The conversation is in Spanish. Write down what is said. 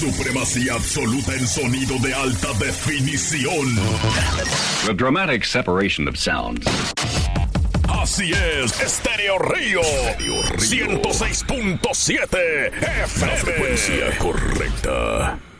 Supremacía absoluta en sonido de alta definición. The dramatic separation of sounds. Así es, Estéreo Río 106.7 FM. La frecuencia correcta.